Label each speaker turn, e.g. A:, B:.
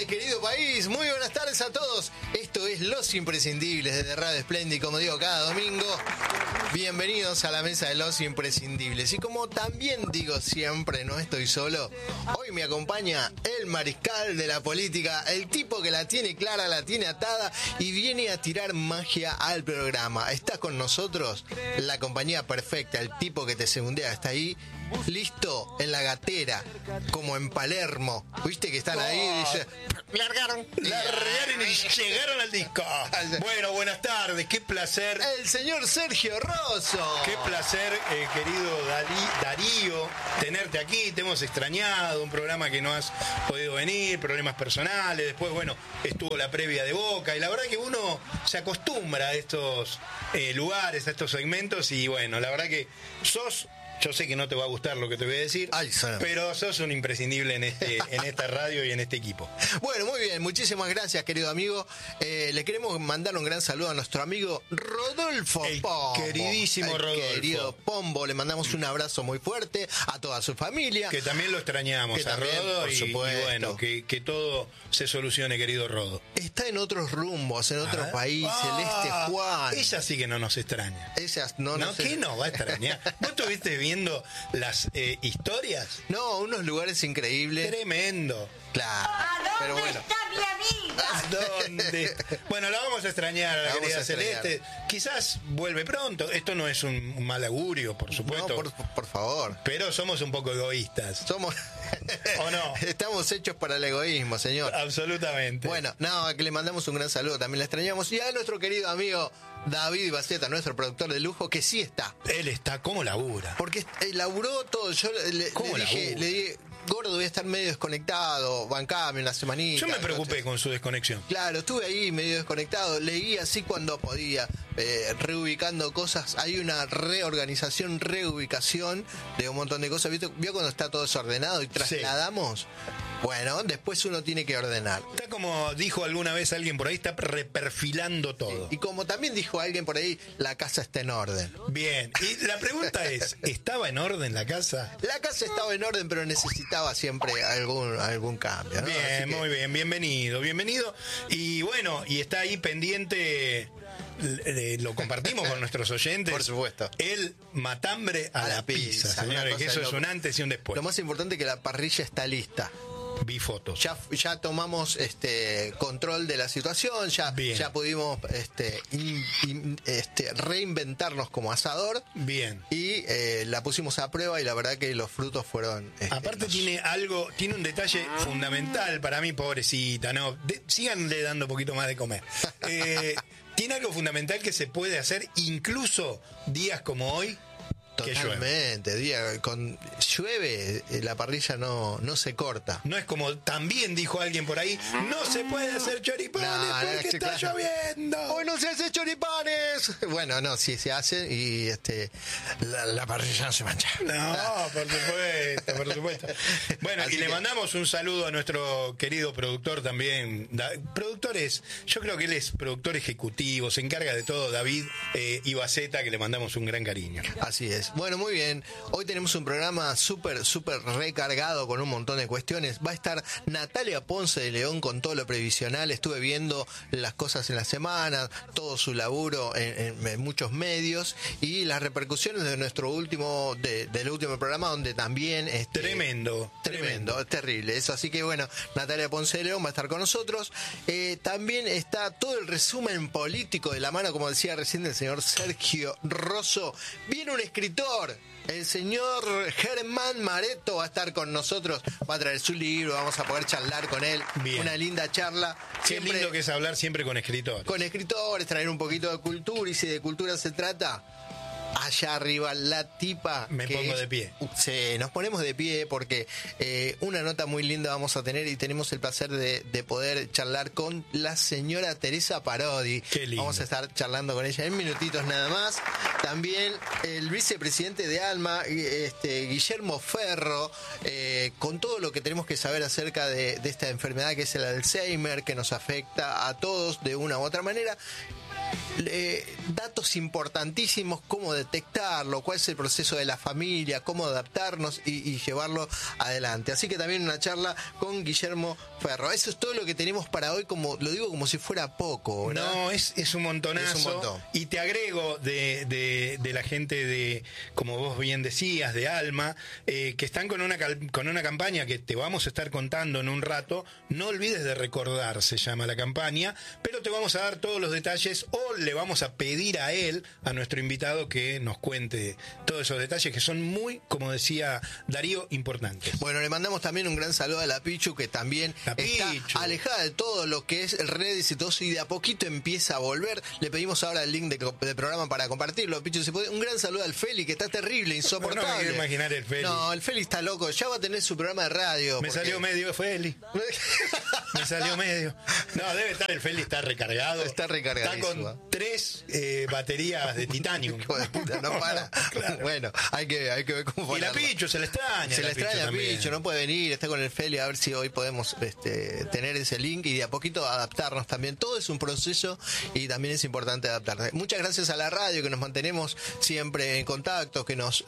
A: tardes, querido país. Muy buenas tardes a todos. Esto es Los Imprescindibles desde Radio Splendid, como digo, cada domingo. Bienvenidos a la mesa de Los Imprescindibles. Y como también digo siempre, no estoy solo. Hoy me acompaña el mariscal de la política, el tipo que la tiene clara, la tiene atada y viene a tirar magia al programa. Está con nosotros la compañía perfecta, el tipo que te segundea, está ahí. Listo, en la gatera, como en Palermo. ¿Viste que están ahí? Dice, largaron
B: y llegaron al disco. Bueno, buenas tardes, qué placer.
A: El señor Sergio Rosso.
B: Qué placer, querido Darío, tenerte aquí. Te hemos extrañado, un programa que no has podido venir, problemas personales. Después, bueno, estuvo la previa de Boca. Y la verdad que uno se acostumbra a estos lugares, a estos segmentos. Y bueno, la verdad que sos... Yo sé que no te va a gustar lo que te voy a decir, pero sos un imprescindible en esta radio y en este equipo.
A: Bueno, muy bien, muchísimas gracias, querido amigo. Le queremos mandar un gran saludo a nuestro amigo Rodolfo Pombo.
B: Queridísimo Rodolfo.
A: Querido Pombo, le mandamos un abrazo muy fuerte a toda su familia.
B: Que también lo extrañamos a Rodo y bueno, que todo se solucione, querido Rodo.
A: Está en otros rumbos, en otros países, el Juan.
B: Ella sí que no nos extraña.
A: Ella
B: no ¿qué nos va a extrañar? ¿Vos estuviste viendo las historias?
A: No, unos lugares increíbles.
B: Tremendo.
A: Claro.
C: ¿A dónde está mi amiga?
B: ¿A dónde? Bueno, la vamos a extrañar a la querida Celeste. Quizás vuelve pronto. Esto no es un mal augurio, por supuesto.
A: No, por favor.
B: Pero somos un poco egoístas.
A: Somos...
B: ¿O no?
A: Estamos hechos para el egoísmo, señor.
B: Absolutamente.
A: Bueno, que le mandamos un gran saludo, también le extrañamos. Y a nuestro querido amigo David Baceta, nuestro productor de lujo, que sí está.
B: Él está, ¿cómo labura?
A: Porque laburó todo. Yo le dije, gordo, voy a estar medio desconectado, bancame una semanita.
B: Yo me preocupé con su desconexión.
A: Claro, estuve ahí medio desconectado, leí así cuando podía, reubicando cosas. Hay una reorganización, reubicación de un montón de cosas. ¿Vio cuando está todo desordenado y trasladamos? Sí. Bueno, después uno tiene que ordenar.
B: Está como dijo alguna vez alguien por ahí, está reperfilando todo.
A: Y como también dijo alguien por ahí, la casa está en orden.
B: Bien, y la pregunta es, ¿estaba en orden la casa?
A: La casa estaba en orden, pero necesitaba siempre algún cambio, ¿no?
B: Bien, muy bien, bienvenido. Y bueno, y está ahí pendiente... lo compartimos con nuestros oyentes.
A: Por supuesto.
B: El matambre a la pizza, señores, que eso es un antes y un después.
A: Lo más importante es que la parrilla está lista.
B: Vi fotos.
A: Ya tomamos control de la situación, ya pudimos reinventarnos como asador.
B: Bien.
A: Y la pusimos a prueba y la verdad que los frutos fueron...
B: Aparte tiene un detalle fundamental para mí, pobrecita, ¿no? Síganle dando un poquito más de comer. Tiene algo fundamental que se puede hacer incluso días como hoy.
A: Totalmente, llueve, la parrilla no se corta.
B: No es como también dijo alguien por ahí, no se puede hacer choripanes porque está lloviendo.
A: Hoy no se hace choripanes. Bueno, no, sí se hace y la parrilla no se mancha.
B: No, por supuesto. Bueno, así y le mandamos un saludo a nuestro querido productor también. Yo creo que él es productor ejecutivo, se encarga de todo, David Ibaceta, que le mandamos un gran cariño.
A: Así es. Bueno, muy bien. Hoy tenemos un programa súper recargado con un montón de cuestiones. Va a estar Natalia Ponce de León con todo lo previsional. Estuve viendo las cosas en la semana, todo su laburo en muchos medios y las repercusiones de nuestro del último programa, donde también...
B: Tremendo,
A: terrible eso. Así que bueno, Natalia Ponce de León va a estar con nosotros. También está todo el resumen político de la mano, como decía recién el señor Sergio Rosso. Viene un escritor, el señor Germán Mareto va a estar con nosotros, va a traer su libro, vamos a poder charlar con él. Bien. Una linda charla.
B: Qué lindo que es hablar siempre con escritores.
A: Con escritores, traer un poquito de cultura, y si de cultura se trata, allá arriba la tipa.
B: Me pongo de pie.
A: Sí, nos ponemos de pie porque una nota muy linda vamos a tener y tenemos el placer de poder charlar con la señora Teresa Parodi.
B: Qué lindo.
A: Vamos a estar charlando con ella en minutitos nada más. También el vicepresidente de ALMA, Guillermo Ferro, con todo lo que tenemos que saber acerca de esta enfermedad que es el Alzheimer, que nos afecta a todos de una u otra manera. datos importantísimos, cómo detectarlo, cuál es el proceso de la familia, cómo adaptarnos y llevarlo adelante. Así que también una charla con Guillermo Ferro. Eso es todo lo que tenemos para hoy, como lo digo como si fuera poco, ¿verdad?
B: No, es un montonazo.
A: Es un montón.
B: Y te agrego de la gente de, como vos bien decías, de Alma, que están con una campaña que te vamos a estar contando en un rato. No olvides de recordar, se llama la campaña, pero te vamos a dar todos los detalles, o le vamos a pedir a él, a nuestro invitado, que nos cuente todos esos detalles que son muy, como decía Darío, importantes.
A: Bueno, le mandamos también un gran saludo a la Pichu, que también
B: La
A: está
B: Pichu.
A: alejada de todo lo que es el Reddit y todo eso, y de a poquito empieza a volver. Le pedimos ahora el link de programa para compartirlo. Pichu, ¿se puede? Un gran saludo al Feli, que está terrible, insoportable.
B: No me quiero imaginar el Feli.
A: No, el Feli está loco, ya va a tener su programa de radio.
B: Me salió medio Feli. Me salió medio. No, debe estar, el Feli está recargado.
A: Está recargadísimo.
B: Está con 3 baterías de titanio.
A: Hijo de puta, no para.
B: Claro.
A: Bueno, hay que ver cómo
B: Y la
A: ponerlo.
B: Pichu se le extraña.
A: Se le extraña a
B: también.
A: Pichu, no puede venir, está con el Feli, a ver si hoy podemos tener ese link y de a poquito adaptarnos también. Todo es un proceso y también es importante adaptarse. Muchas gracias a la radio, que nos mantenemos siempre en contacto, que nos